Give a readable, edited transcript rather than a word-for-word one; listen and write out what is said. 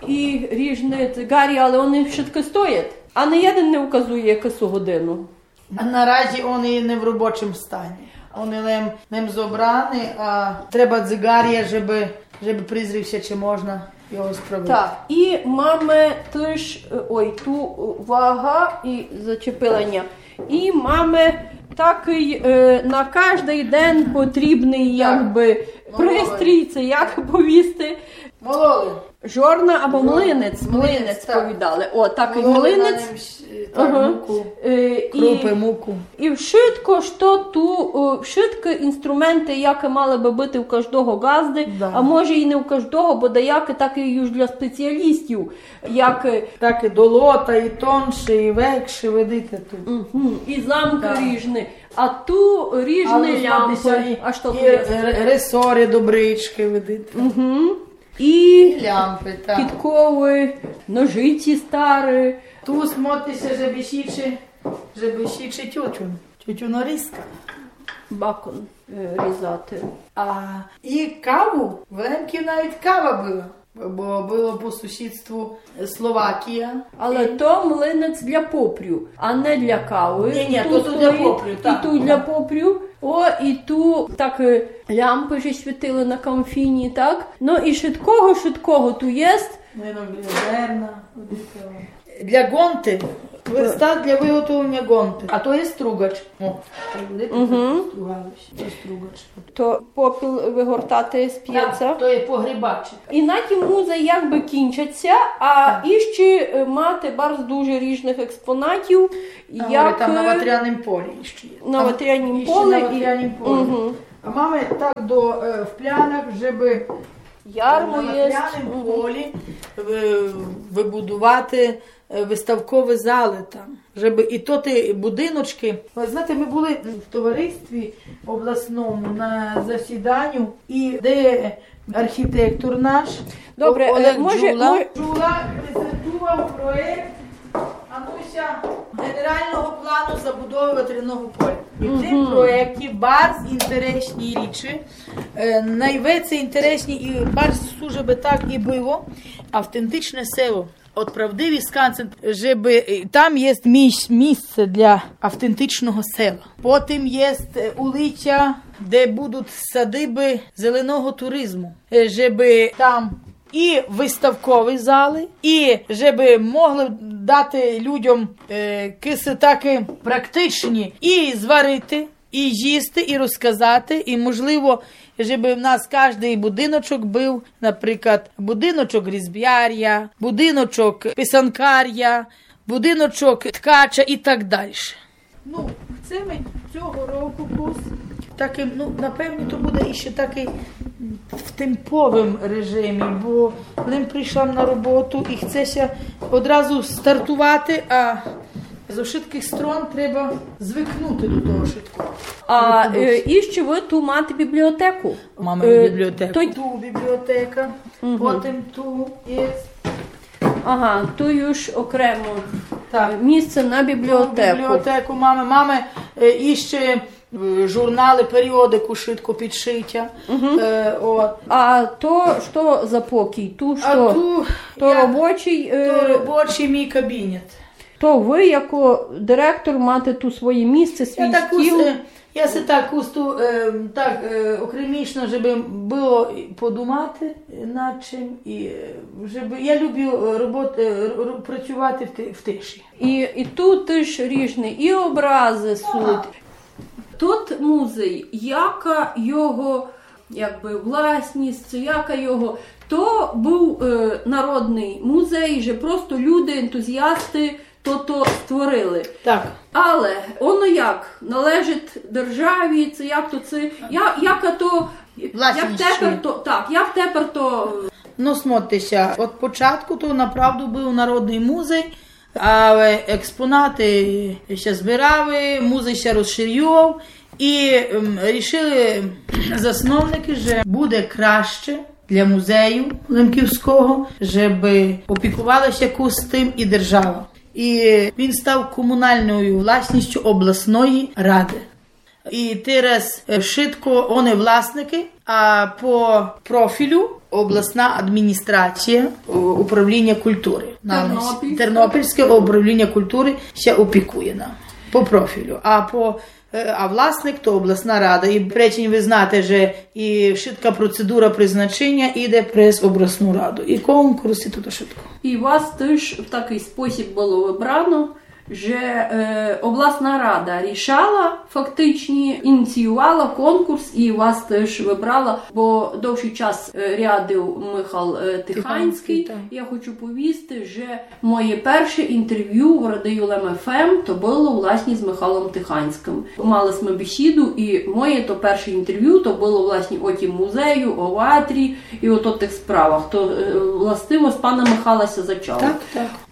і ріжні цигарі, але вони все-таки стоять. А не один не вказує якусь годину. А наразі вони не в робочому стані. Вони ним зобрані, а треба цигарія, щоб призрився, чи можна його справити. Так, і mamy теж, tu uwaga, і зачепилення. І mamy такий на кожний день потрібний, якби, пристрій, це як повісти. Мололи. Жорна або млинець повідали. О, такий млинець. Муку, крупи, муку. І wszystko, що wszystkie інструменти, які мали би бути у кожного газди, а може і не у кожного, бо деякі так і już для спеціалістів. Так і долота, і тонше, і векше, видите тут. І замки ріжні. А ту ріжні лямпи. А що тут є? Ресори, добрички, видите. І лямпи, так. підкови, ножиці старі. Tu смотрися, żeby siczy тютюнорізка. Бакон різати. І каву, в Лемків навіть кава була, бо було по сусідству Словакія. Але то млинець для попрю, а не для кави. Ні, то для попрю, так. І ту для попрю. І ту так лямпи ж світили на камфіні, так? Ну і швидкого ту єсть. Для гонти. Верстат для виготовлення гонти. А то є стругач. То попіл вигортати з п'єца. Так, то є погрібачик. І на ті музи якби кінчаться, а іще мати bardzo дуже різних експонатів. Як там на ватряному полі іще є. На ватряному полі. А мами так в плянах, щоб ярмо на ватряному полі вибудувати виставкові зали там, щоб і то ті будиночки. Ви знаєте, ми були в товаристві обласному на засіданню, і де архітектор наш Олег Джула презентував проєкт генерального плану забудови ватряного поля. І в цьому проєкті bardzo інтересні речі, найвище інтересні і bardzo, щоб так і було, автентичне село. От правдивий скансен, щоб там є місце для автентичного села. Потім є улиця, де будуть садиби зеленого туризму, щоб там і виставкові зали, і щоб могли дати людям киси такі практичні і зварити, і їсти, і розказати, і можливо, щоб в нас кожний будиночок був, наприклад, будиночок різб'яр'я, будиночок писанкар'я, будиночок ткача і так далі. Ну, chcemy цього року курс таким, напевно, то буде іще такий в темповому режимі, бо Лем прийшла на роботу і хочеться одразу стартувати, а з всіх сторон треба звикнути до того швидко. І ще ви ту мати бібліотеку? Маємо бібліотеку. Ту бібліотека, потім ту є. Ага, ту już окремо місце на бібліотеку. Бібліотеку мами іще журнали, періодику швидко підшиття. А то що за покій? То робочий мій кабінет. То ви, як директор, мати тут своє місце, свій стіл? Я се так окремішно, щоб було подумати над чим. Я люблю працювати в тиші. І тут теж різні і образи суть. Тут музей, яка його власність, яка його... То був народний музей, що просто люди, ентузіасти, то створили. Так. Але воно як? Належить державі, це як то це... Як тепер то... Ну, смотрися, від початку то направду був народний музей, але експонати ще збирали, музей ще розширював, і рішили засновники, що буде краще для музею Лемківського, щоб опікувалася якось тим і держава. І він став комунальною власністю обласної ради. І зараз швидко вони власники, а по профілю обласна адміністрація управління культури. Тернопільське управління культури ще опікує нам по профілю. А власник то обласна рада. І причень ви знаєте, що і швидка процедура призначення іде през обласну раду. І конкурс, і тут швидко. І вас теж в такий спосіб було вибрано, що обласна рада рішала, фактично ініціювала конкурс і вас теж вибрала, бо довший час рядив Михал Тиханський. Я хочу повісти, що моє перше інтерв'ю в Радіо ЛМ-ФМ то було власне з Михайлом Тиханським. Мали ми бесіду, і моє то перше інтерв'ю то було власне оті музею, о ватрі і от тих справах. То властиво з пана Михайлася зачало. Так.